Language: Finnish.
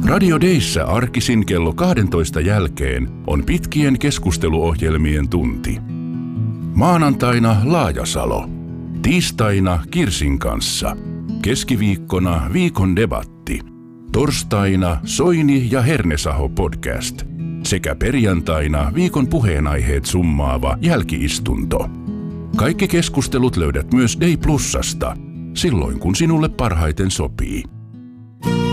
Radio Dayssä arkisin kello 12 jälkeen on pitkien keskusteluohjelmien tunti. Maanantaina Laajasalo. Tiistaina Kirsin kanssa. Keskiviikkona viikon debatti. Torstaina Soini ja Hernesaho podcast. Sekä perjantaina viikon puheenaiheet summaava jälkiistunto. Kaikki keskustelut löydät myös Day Plusasta, silloin kun sinulle parhaiten sopii.